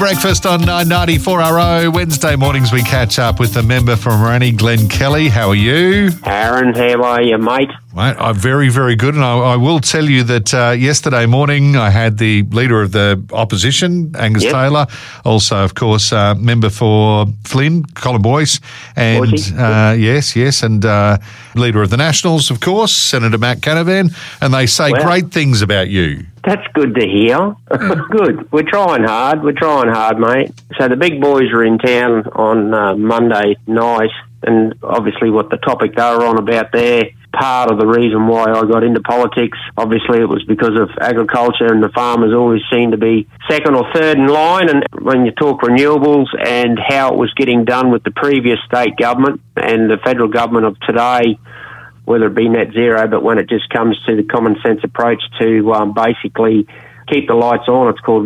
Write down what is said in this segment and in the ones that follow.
Breakfast on 994RO. Wednesday mornings we catch up with the member from Moranee, Glenn Kelly. How are you? Aaron, how are you, mate? Mate, I'm very, very good. And I will tell you that yesterday morning I had the Leader of the Opposition, Angus Taylor, also, of course, member for Flynn, Colin Boyce, and yes, and Leader of the Nationals, of course, Senator Matt Canavan, and they say great things about you. That's good to hear. Good. We're trying hard, mate. So the big boys were in town on Monday night, and obviously what the topic they were on about there, part of the reason why I got into politics, obviously it was because of agriculture, and the farmers always seem to be second or third in line. And when you talk renewables and how it was getting done with the previous state government and the federal government of today, whether it be net zero, but when it just comes to the common sense approach to basically keep the lights on, it's called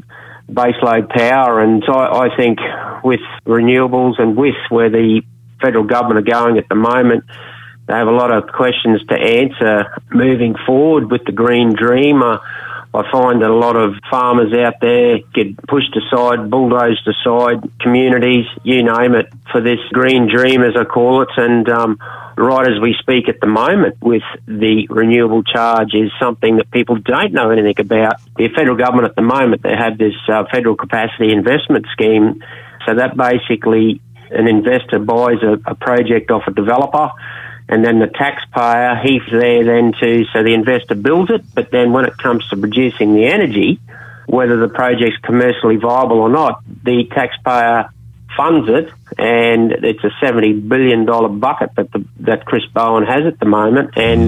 baseload power. And so I think with renewables and with where the federal government are going at the moment, they have a lot of questions to answer moving forward with the green dream. I find that a lot of farmers out there get pushed aside, bulldozed aside, communities, you name it, for this green dream, as I call it. And right as we speak at the moment with the renewable charge is something that people don't know anything about. The federal government at the moment, they have this federal capacity investment scheme. So that basically an investor buys a project off a developer, and then the taxpayer, he's there then so the investor builds it, but then when it comes to producing the energy, whether the project's commercially viable or not, the taxpayer funds it, and it's a $70 billion bucket that Chris Bowen has at the moment. And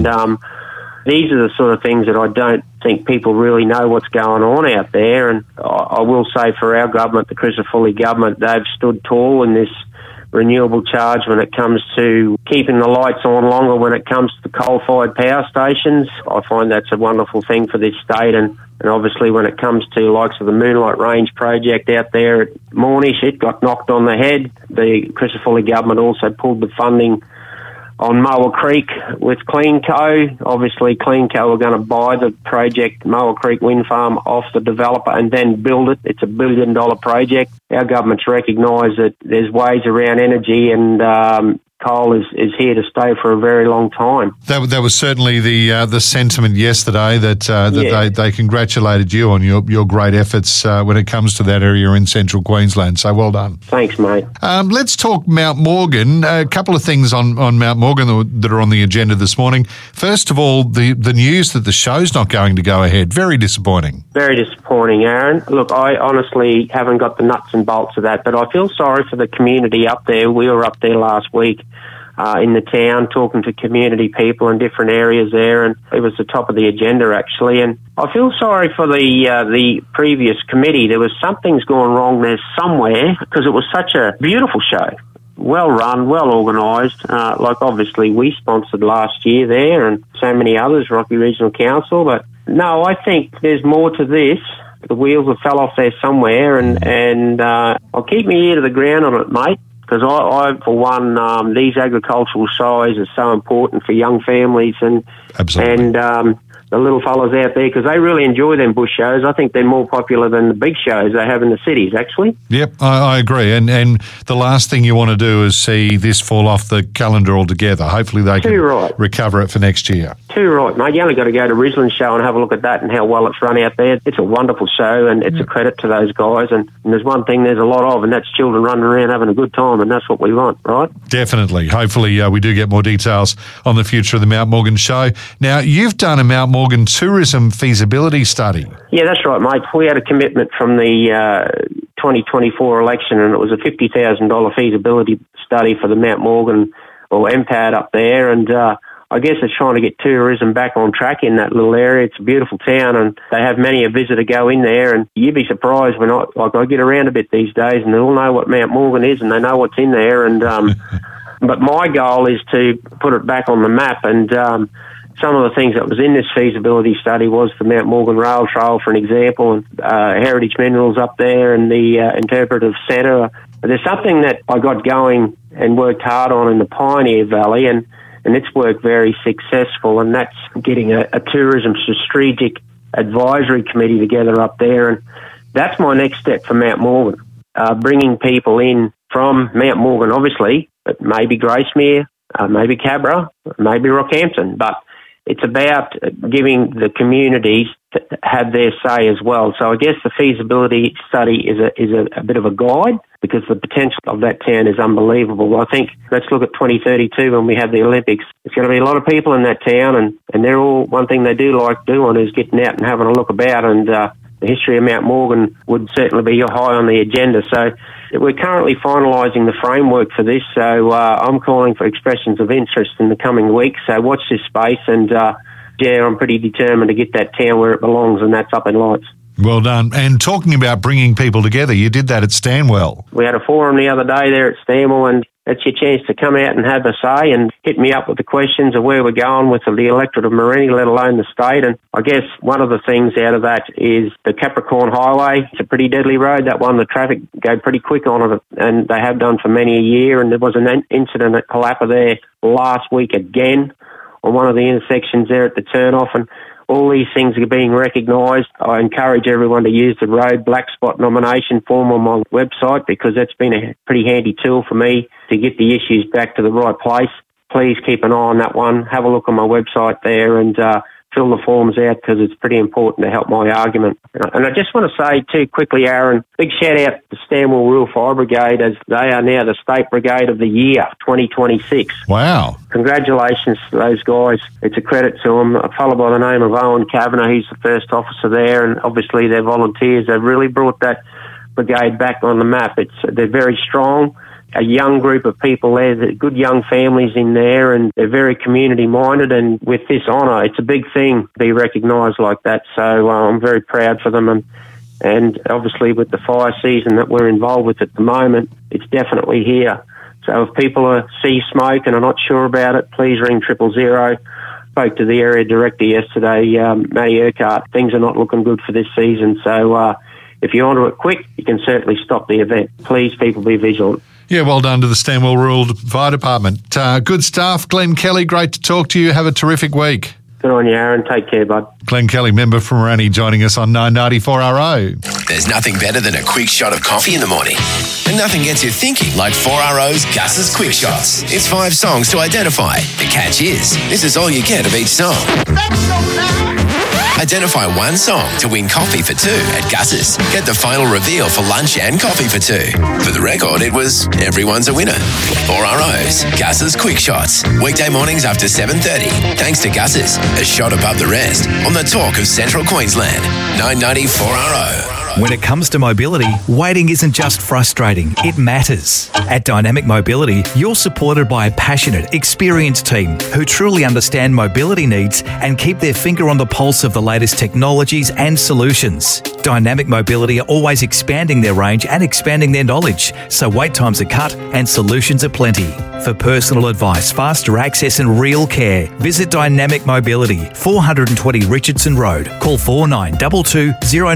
these are the sort of things that I don't think people really know what's going on out there. And I will say for our government, the Christopher Foley government, they've stood tall in this renewable charge when it comes to keeping the lights on longer when it comes to the coal-fired power stations. I find that's a wonderful thing for this state, and obviously when it comes to likes of the Moonlight Range project out there at Moornish, it got knocked on the head. The Christopher Foley government also pulled the funding on Moa Creek with CleanCo. Obviously, CleanCo are going to buy the project, Moa Creek Wind Farm, off the developer and then build it. It's a $1 billion project. Our government's recognised that there's ways around energy, and coal is here to stay for a very long time. That was certainly the sentiment yesterday that they congratulated you on your great efforts when it comes to that area in central Queensland. So well done. Thanks, mate. Let's talk Mount Morgan. A couple of things on Mount Morgan that are on the agenda this morning. First of all, the news that the show's not going to go ahead. Very disappointing. Very disappointing, Aaron. Look, I honestly haven't got the nuts and bolts of that, but I feel sorry for the community up there. We were up there last week in the town talking to community people in different areas there, and it was the top of the agenda actually. And I feel sorry for the previous committee. There was something's gone wrong there somewhere, because it was such a beautiful show. Well run, well organised. Like obviously we sponsored last year there, and so many others, Rocky Regional Council. But no, I think there's more to this. The wheels have fell off there somewhere, and I'll keep my ear to the ground on it, mate. Because I, for one, these agricultural size is so important for young families and the little fellas out there, because they really enjoy them bush shows. I think they're more popular than the big shows they have in the cities, actually. Yep, I agree. And the last thing you want to do is see this fall off the calendar altogether. Hopefully they can recover it for next year. Too right, mate. You only got to go to Risland Show and have a look at that and how well it's run out there. It's a wonderful show, and it's a credit to those guys. And there's one thing there's a lot of, and that's children running around having a good time, and that's what we want, right? Definitely. Hopefully we do get more details on the future of the Mount Morgan show. Now, you've done a Mount Morgan tourism feasibility study. Yeah, that's right, mate. We had a commitment from the 2024 election, and it was a $50,000 feasibility study for the Mount Morgan or MPAD up there, and I guess it's trying to get tourism back on track in that little area. It's a beautiful town, and they have many a visitor go in there, and you'd be surprised when I get around a bit these days, and they all know what Mount Morgan is, and they know what's in there, and but my goal is to put it back on the map, and some of the things that was in this feasibility study was the Mount Morgan Rail Trail, for an example, and Heritage Minerals up there, and the Interpretive Centre. There's something that I got going and worked hard on in the Pioneer Valley, and it's worked very successful, and that's getting a tourism strategic advisory committee together up there. And that's my next step for Mount Morgan, bringing people in from Mount Morgan, obviously, but maybe Gracemere, maybe Cabra, maybe Rockhampton. But it's about giving the communities to have their say as well. So I guess the feasibility study is a bit of a guide, because the potential of that town is unbelievable. I think let's look at 2032 when we have the Olympics. There's going to be a lot of people in that town, and they're all, one thing they do like doing is getting out and having a look about, and the history of Mount Morgan would certainly be high on the agenda. So we're currently finalising the framework for this, so I'm calling for expressions of interest in the coming weeks. So watch this space, and I'm pretty determined to get that town where it belongs, and that's up in lights. Well done. And talking about bringing people together, you did that at Stanwell. We had a forum the other day there at Stanwell, and that's your chance to come out and have a say and hit me up with the questions of where we're going with the electorate of Morenni, let alone the state. And I guess one of the things out of that is the Capricorn Highway. It's a pretty deadly road, that one. The traffic go pretty quick on it, and they have done for many a year. And there was an incident at Kalapa there last week again on one of the intersections there at the turnoff, and all these things are being recognised. I encourage everyone to use the Road Black Spot nomination form on my website, because that's been a pretty handy tool for me to get the issues back to the right place. Please keep an eye on that one. Have a look on my website there and fill the forms out, because it's pretty important to help my argument. And I just want to say too quickly, Aaron, big shout out to Stanwell Rural Fire Brigade, as they are now the State Brigade of the Year 2026. Wow. Congratulations to those guys. It's a credit to them. A fellow by the name of Owen Kavanagh, he's the first officer there, and obviously they're volunteers. They've really brought that brigade back on the map. They're very strong. A young group of people there, good young families in there, and they're very community-minded, and with this honour, it's a big thing to be recognised like that, so I'm very proud for them, and obviously with the fire season that we're involved with at the moment, it's definitely here. So if people see smoke and are not sure about it, please ring 000. Spoke to the area director yesterday, Matty Urquhart. Things are not looking good for this season, so if you're onto it quick, you can certainly stop the event. Please, people, be vigilant. Yeah, well done to the Stanwell Rural Fire Department. Good stuff. Glenn Kelly, great to talk to you. Have a terrific week. Good on you, Aaron. Take care, bud. Glenn Kelly, member from Morenni, joining us on 990-4RO. There's nothing better than a quick shot of coffee in the morning. And nothing gets you thinking like 4RO's Gus's Quick Shots. It's 5 songs to identify. The catch is, this is all you get of each song. That's so bad. Identify one song to win coffee for 2 at Gus's. Get the final reveal for lunch and coffee for 2. For the record, it was everyone's a winner. 4RO's Gus's Quick Shots. Weekday mornings after 7:30. Thanks to Gus's, a shot above the rest on the talk of Central Queensland. 990 4RO. When it comes to mobility, waiting isn't just frustrating, it matters. At Dynamic Mobility, you're supported by a passionate, experienced team who truly understand mobility needs and keep their finger on the pulse of the latest technologies and solutions. Dynamic Mobility are always expanding their range and expanding their knowledge, so wait times are cut and solutions are plenty. For personal advice, faster access and real care, visit Dynamic Mobility, 420 Richardson Road. Call 4922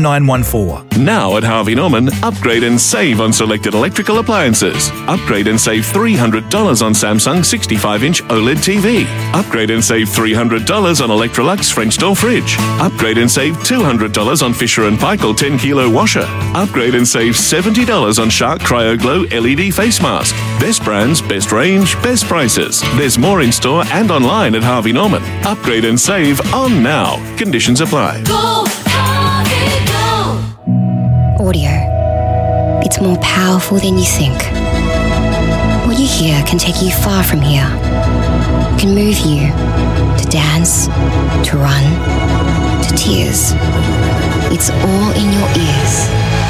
0914. Now at Harvey Norman, upgrade and save on selected electrical appliances. Upgrade and save $300 on Samsung 65-inch OLED TV. Upgrade and save $300 on Electrolux French door fridge. Upgrade and save $200 on Fisher & Paykel 10-kilo washer. Upgrade and save $70 on Shark Cryo Glow LED face mask. Best brands, best range, best prices. There's more in store and online at Harvey Norman. Upgrade and save on now. Conditions apply. Go, Harvey, go. Audio. It's more powerful than you think. What you hear can take you far from here. It can move you to dance, to run, to tears. It's all in your ears.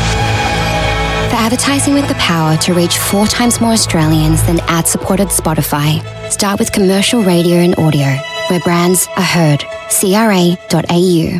For advertising with the power to reach 4 times more Australians than ad-supported Spotify, start with commercial radio and audio, where brands are heard. CRA.au.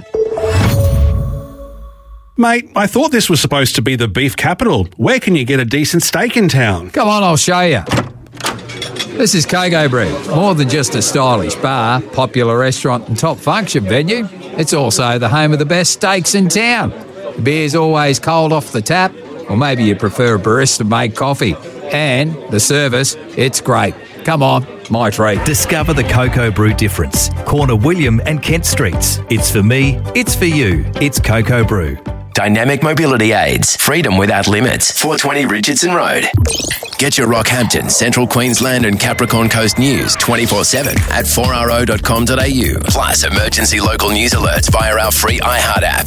Mate, I thought this was supposed to be the beef capital. Where can you get a decent steak in town? Come on, I'll show you. This is Coco Brew. More than just a stylish bar, popular restaurant and top function venue, it's also the home of the best steaks in town. The beer's always cold off the tap, or maybe you prefer a barista-made coffee. And the service, it's great. Come on, my treat. Discover the Coco Brew difference. Corner William and Kent Streets. It's for me, it's for you. It's Coco Brew. Dynamic Mobility Aids. Freedom without limits. 420 Richardson Road. Get your Rockhampton, Central Queensland and Capricorn Coast news 24/7 at 4RO.com.au. Plus emergency local news alerts via our free iHeart app.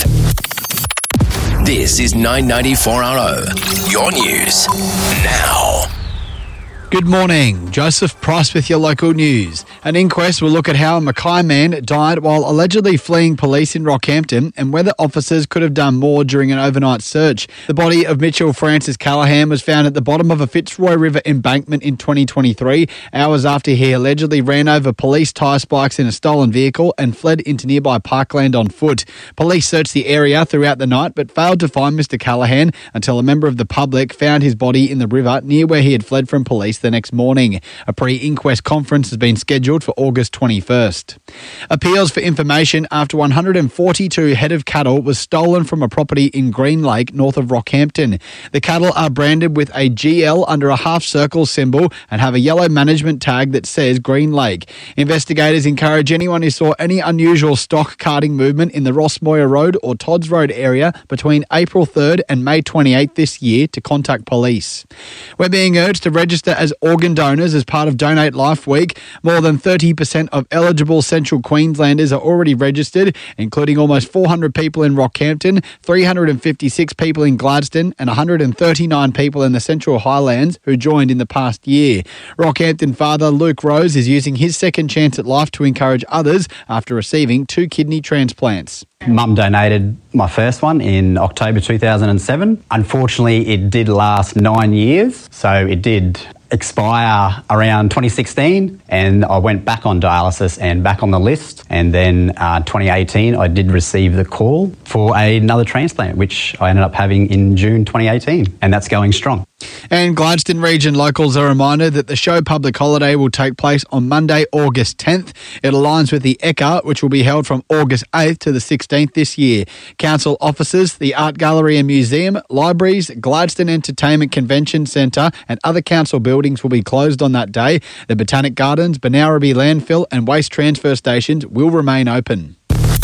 This is 990 4RO. Your news now. Good morning. Joseph Price with your local news. An inquest will look at how a Mackay man died while allegedly fleeing police in Rockhampton and whether officers could have done more during an overnight search. The body of Mitchell Francis Callaghan was found at the bottom of a Fitzroy River embankment in 2023, hours after he allegedly ran over police tyre spikes in a stolen vehicle and fled into nearby parkland on foot. Police searched the area throughout the night but failed to find Mr Callaghan until a member of the public found his body in the river near where he had fled from police the next morning. A pre-inquest conference has been scheduled for August 21st. Appeals for information after 142 head of cattle was stolen from a property in Green Lake, north of Rockhampton. The cattle are branded with a GL under a half-circle symbol and have a yellow management tag that says Green Lake. Investigators encourage anyone who saw any unusual stock carting movement in the Ross Moyer Road or Todd's Road area between April 3rd and May 28th this year to contact police. We're being urged to register as organ donors as part of Donate Life Week. More than 30% of eligible Central Queenslanders are already registered, including almost 400 people in Rockhampton, 356 people in Gladstone and 139 people in the Central Highlands who joined in the past year. Rockhampton father Luke Rose is using his second chance at life to encourage others after receiving 2 kidney transplants. Mum donated my first one in October 2007. Unfortunately, it did last 9 years, so it did expire around 2016, and I went back on dialysis and back on the list, and then 2018 I did receive the call for another transplant, which I ended up having in June 2018, and that's going strong. And Gladstone region locals are reminded that the show public holiday will take place on Monday, August 10th. It aligns with the Ekka, which will be held from August 8th to the 16th this year. Council offices, the Art Gallery and Museum, libraries, Gladstone Entertainment Convention Centre and other council buildings will be closed on that day. The Botanic Gardens, Benarabi Landfill and waste transfer stations will remain open.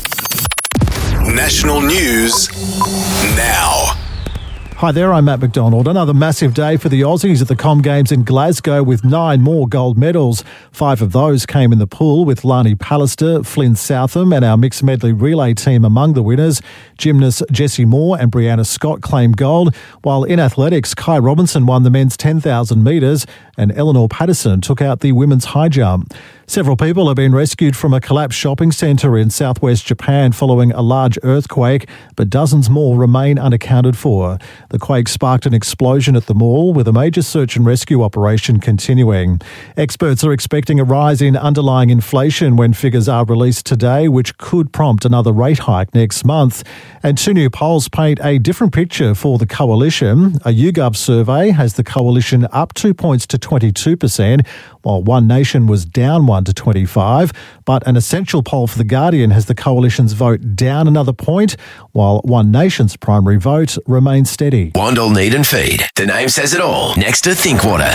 National news now. Hi there, I'm Matt McDonald. Another massive day for the Aussies at the Com Games in Glasgow with 9 more gold medals. 5 of those came in the pool with Lani Pallister, Flynn Southam and our mixed medley relay team among the winners. Gymnasts Jessie Moore and Brianna Scott claimed gold, while in athletics, Kai Robinson won the men's 10,000 metres and Eleanor Patterson took out the women's high jump. Several people have been rescued from a collapsed shopping centre in southwest Japan following a large earthquake, but dozens more remain unaccounted for. The quake sparked an explosion at the mall, with a major search and rescue operation continuing. Experts are expecting a rise in underlying inflation when figures are released today, which could prompt another rate hike next month. And 2 new polls paint a different picture for the coalition. A YouGov survey has the coalition up 2 points to 22%, while One Nation was down 1 to 25. But an Essential poll for The Guardian has the coalition's vote down another point, while One Nation's primary vote remains steady. Wandle Need and Feed. The name says it all. Next to Thinkwater.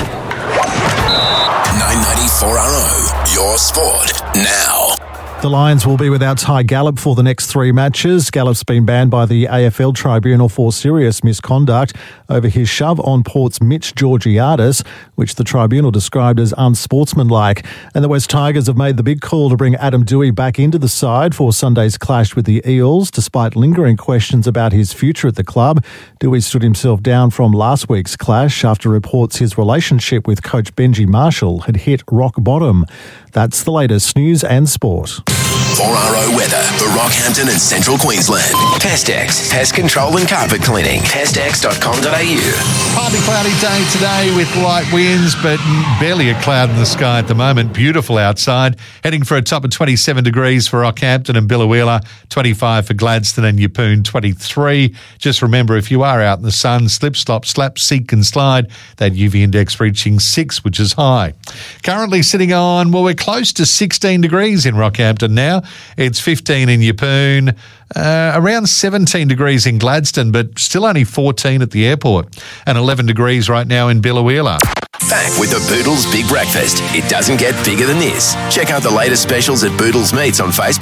994RO. Your sport now. The Lions will be without Ty Gallup for the next 3 matches. Gallup's been banned by the AFL Tribunal for serious misconduct over his shove on Port's Mitch Georgiadis, which the tribunal described as unsportsmanlike. And the West Tigers have made the big call to bring Adam Doueihi back into the side for Sunday's clash with the Eels, despite lingering questions about his future at the club. Doueihi stood himself down from last week's clash after reports his relationship with coach Benji Marshall had hit rock bottom. That's the latest news and sport. 4RO weather for Rockhampton and Central Queensland. Pestex, pest control and carpet cleaning. Pestex.com.au. Partly cloudy day today with light winds, but barely a cloud in the sky at the moment. Beautiful outside. Heading for a top of 27 degrees for Rockhampton and Biloela, 25 for Gladstone and Yeppoon, 23. Just remember, if you are out in the sun, slip, slop, slap, seek and slide. That UV index reaching 6, which is high. Currently sitting on, well, we're close to 16 degrees in Rockhampton now. It's 15 in Yeppoon, around 17 degrees in Gladstone, but still only 14 at the airport, and 11 degrees right now in Biloela. Back with the Boodles Big Breakfast. It doesn't get bigger than this. Check out the latest specials at Boodles Meats on Facebook.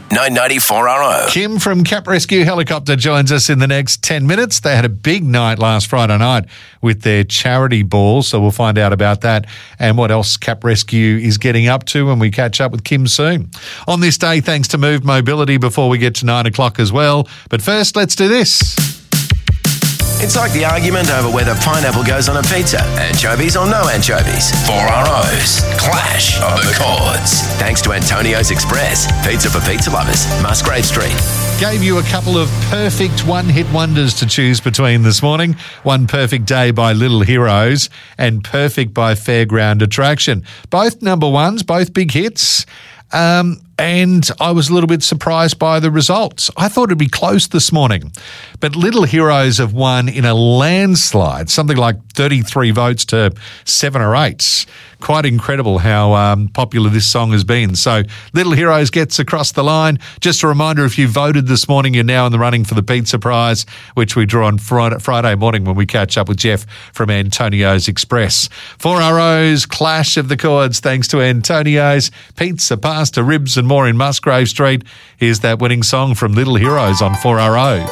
994 RO. Kim from Cap Rescue Helicopter joins us in the next 10 minutes. They had a big night last Friday night with their charity ball, so we'll find out about that and what else Cap Rescue is getting up to when we catch up with Kim soon. On this day, thanks to Move Mobility before we get to 9 o'clock as well. But first, let's do this. It's like the argument over whether pineapple goes on a pizza, anchovies or no anchovies. 4RO's Clash of the Chords. Thanks to Antonio's Express, pizza for pizza lovers, Musgrave Street. Gave you a couple of perfect one-hit wonders to choose between this morning. One Perfect Day by Little Heroes and Perfect by Fairground Attraction. Both number ones, both big hits. And I was a little bit surprised by the results. I thought it'd be close this morning. But Little Heroes have won in a landslide, something like 33 votes to 7 or 8. Quite incredible how popular this song has been. So Little Heroes gets across the line. Just a reminder, if you voted this morning, you're now in the running for the pizza prize, which we draw on Friday morning when we catch up with Jeff from Antonio's Express. 4RO's Clash of the Chords, thanks to Antonio's. Pizza, pasta, ribs and more in Musgrave Street. Here's that winning song from Little Heroes on 4RO.